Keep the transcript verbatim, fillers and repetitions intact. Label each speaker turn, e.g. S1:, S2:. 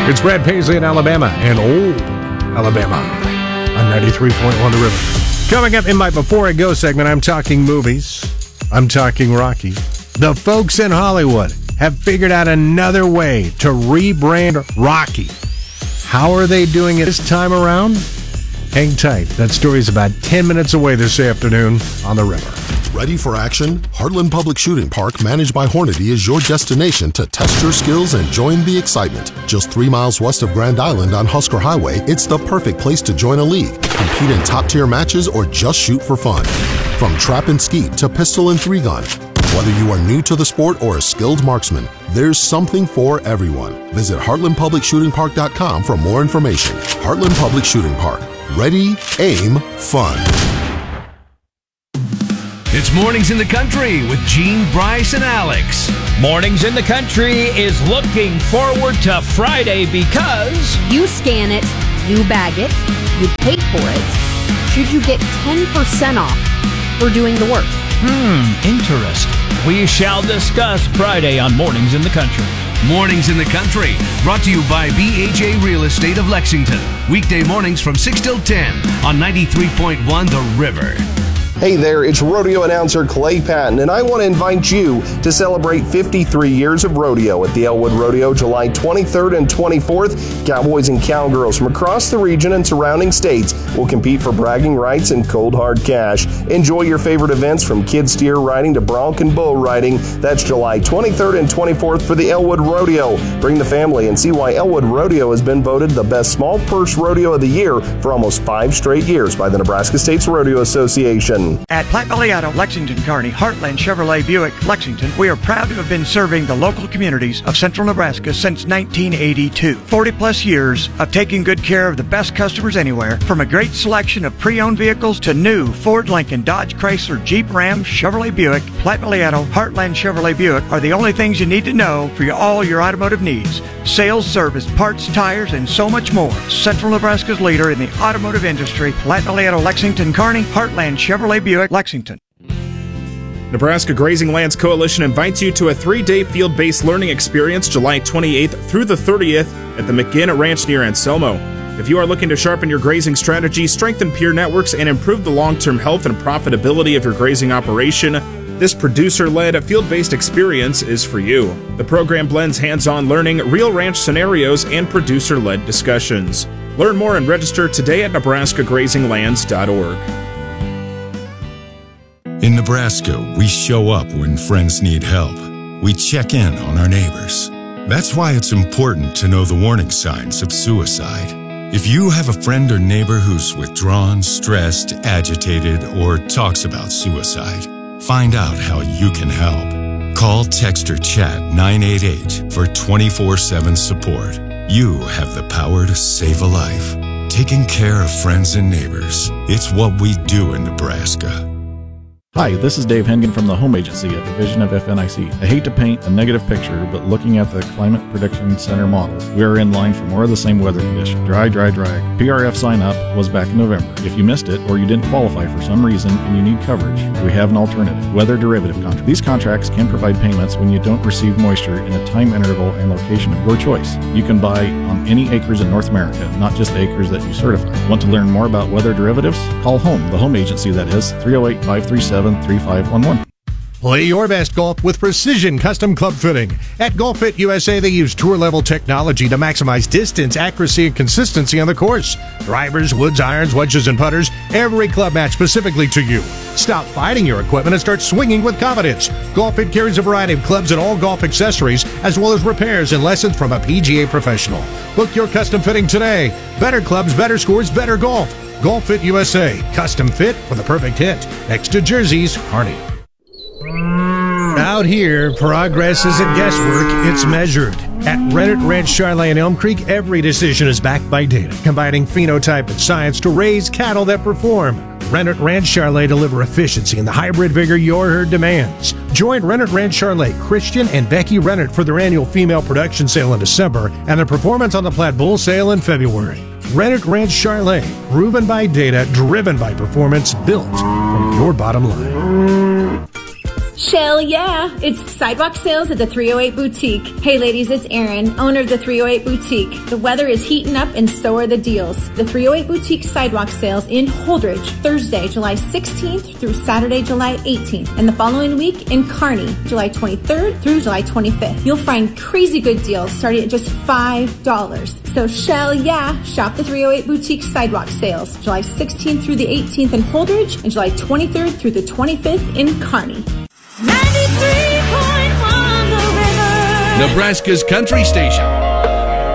S1: It's Brad Paisley in Alabama and old Alabama on ninety-three point one The River. Coming up in my Before I Go segment, I'm talking movies. I'm talking Rocky. The folks in Hollywood have figured out another way to rebrand Rocky. How are they doing it this time around? Hang tight. That story's about ten minutes away this afternoon on The River.
S2: Ready for action? Heartland Public Shooting Park, managed by Hornady, is your destination to test your skills and join the excitement. Just three miles west of Grand Island on Husker Highway, it's the perfect place to join a league, compete in top-tier matches, or just shoot for fun. From trap and skeet to pistol and three-gun, whether you are new to the sport or a skilled marksman, there's something for everyone. Visit heartland public shooting park dot com for more information. Heartland Public Shooting Park. Ready, aim, fun.
S3: It's Mornings in the Country with Gene, Bryce, and Alex.
S4: Mornings in the Country is looking forward to Friday because
S5: you scan it, you bag it, you pay for it. Should you get ten percent off for doing the work?
S4: Hmm, interesting. We shall discuss Friday on Mornings in the Country.
S3: Mornings in the Country, brought to you by B H A Real Estate of Lexington. Weekday mornings from six till ten on ninety-three point one The River.
S6: Hey there, it's rodeo announcer Clay Patton, and I want to invite you to celebrate fifty-three years of rodeo at the Elwood Rodeo July twenty-third and twenty-fourth. Cowboys and cowgirls from across the region and surrounding states will compete for bragging rights and cold hard cash. Enjoy your favorite events from kid steer riding to bronc and bull riding. That's July twenty-third and twenty-fourth for the Elwood Rodeo. Bring the family and see why Elwood Rodeo has been voted the best small purse rodeo of the year for almost five straight years by the Nebraska States Rodeo Association.
S7: At Platte Valley Auto, Lexington, Kearney, Heartland Chevrolet Buick, Lexington, we are proud to have been serving the local communities of central Nebraska since nineteen eighty-two. forty plus years of taking good care of the best customers anywhere, from a great selection of pre-owned vehicles to new Ford, Lincoln, Dodge, Chrysler, Jeep, Ram, Chevrolet Buick. Platte Valley Auto, Heartland Chevrolet Buick are the only things you need to know for your, all your automotive needs. Sales, service, parts, tires, and so much more. Central Nebraska's leader in the automotive industry, Platte Valley Auto, Lexington, Kearney, Heartland Chevrolet Buick, Lexington.
S8: Nebraska Grazing Lands Coalition invites you to a three-day field-based learning experience July twenty-eighth through the thirtieth at the McGinn Ranch near Anselmo. If you are looking to sharpen your grazing strategy, strengthen peer networks, and improve the long-term health and profitability of your grazing operation, this producer-led, field-based experience is for you. The program blends hands-on learning, real ranch scenarios, and producer-led discussions. Learn more and register today at nebraska grazing lands dot org.
S9: In Nebraska, we show up when friends need help. We check in on our neighbors. That's why it's important to know the warning signs of suicide. If you have a friend or neighbor who's withdrawn, stressed, agitated, or talks about suicide, find out how you can help. Call, text, or chat nine eight eight for twenty-four seven support. You have the power to save a life. Taking care of friends and neighbors. It's what we do in Nebraska.
S10: Hi, this is Dave Hengen from the Home Agency, a division of F N I C. I hate to paint a negative picture, but looking at the Climate Prediction Center models, we are in line for more of the same weather condition. Dry, dry, dry. P R F sign up was back in November. If you missed it or you didn't qualify for some reason and you need coverage, we have an alternative. Weather derivative contract. These contracts can provide payments when you don't receive moisture in a time interval and location of your choice. You can buy on any acres in North America, not just the acres that you certify. Want to learn more about weather derivatives? Call HOME, the home agency that is, three oh eight, five three seven, three five one one.
S1: Play your best golf with precision custom club fitting. At Golf Fit U S A, they use tour-level technology to maximize distance, accuracy, and consistency on the course. Drivers, woods, irons, wedges, and putters, every club match specifically to you. Stop fighting your equipment and start swinging with confidence. Golf Fit carries a variety of clubs and all golf accessories, as well as repairs and lessons from a P G A professional. Book your custom fitting today. Better clubs, better scores, better golf. Golf Fit U S A. Custom fit for the perfect hit. Next to Jersey's Harney. Out here, progress isn't guesswork, it's measured. At Rennet Ranch Charlotte in Elm Creek, every decision is backed by data, combining phenotype and science to raise cattle that perform. Rennet Ranch Charlotte deliver efficiency and the hybrid vigor your herd demands. Join Rennet Ranch Charlotte, Christian and Becky Rennet for their annual female production sale in December and the Performance on the Platte Bull sale in February. Rennet Ranch Charlotte, proven by data, driven by performance, built for your bottom line.
S11: Shell, yeah. It's sidewalk sales at the three oh eight Boutique. Hey ladies, it's Erin, owner of the three oh eight Boutique. The weather is heating up and so are the deals. The three oh eight Boutique sidewalk sales in Holdridge, Thursday, July sixteenth through Saturday, July eighteenth. And the following week in Kearney, July twenty-third through July twenty-fifth. You'll find crazy good deals starting at just five dollars. So Shell, yeah, shop the three oh eight Boutique sidewalk sales, July sixteenth through the eighteenth in Holdridge and July twenty-third through the twenty-fifth in Kearney.
S3: Nebraska's Country Station.